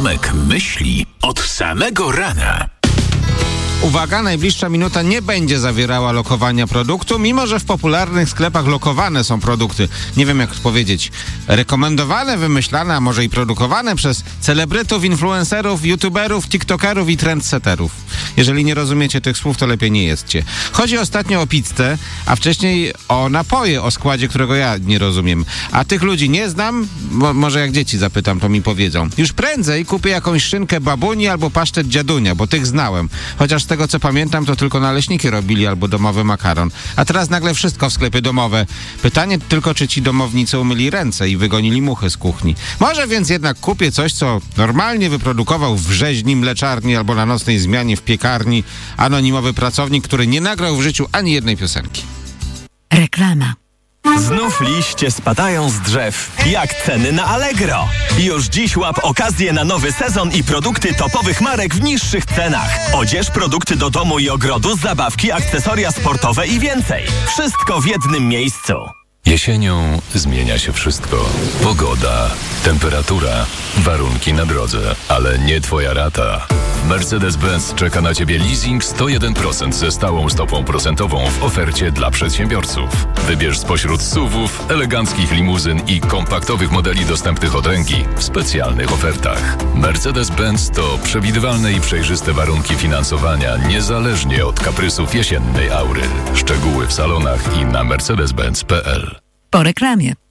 Tomek myśli od samego rana. Uwaga, najbliższa minuta nie będzie zawierała lokowania produktu, mimo że w popularnych sklepach lokowane są produkty, nie wiem jak powiedzieć, rekomendowane, wymyślane, a może i produkowane przez celebrytów, influencerów, youtuberów, tiktokerów i trendsetterów. Jeżeli nie rozumiecie tych słów, to lepiej nie jedzcie. Chodzi ostatnio o pizzę, a wcześniej o napoje o składzie, którego ja nie rozumiem. A tych ludzi nie znam, może jak dzieci zapytam, to mi powiedzą. Już prędzej kupię jakąś szynkę babuni albo pasztet dziadunia, bo tych znałem. Chociaż z tego co pamiętam, to tylko naleśniki robili albo domowy makaron. A teraz nagle wszystko w sklepie domowe. Pytanie tylko, czy ci domownicy umyli ręce i wygonili muchy z kuchni. Może więc jednak kupię coś, co normalnie wyprodukował w rzeźni, mleczarni albo na nocnej zmianie w piekarni anonimowy pracownik, który nie nagrał w życiu ani jednej piosenki. Reklama. Znów liście spadają z drzew, jak ceny na Allegro. Już dziś łap okazję na nowy sezon i produkty topowych marek w niższych cenach. Odzież, produkty do domu i ogrodu, zabawki, akcesoria sportowe i więcej. Wszystko w jednym miejscu. Jesienią zmienia się wszystko. Pogoda, temperatura, warunki na drodze, ale nie twoja rata. Mercedes-Benz czeka na Ciebie leasing 101% ze stałą stopą procentową w ofercie dla przedsiębiorców. Wybierz spośród SUV-ów, eleganckich limuzyn i kompaktowych modeli dostępnych od ręki w specjalnych ofertach. Mercedes-Benz to przewidywalne i przejrzyste warunki finansowania niezależnie od kaprysów jesiennej aury. Szczegóły w salonach i na mercedes-benz.pl. Po reklamie.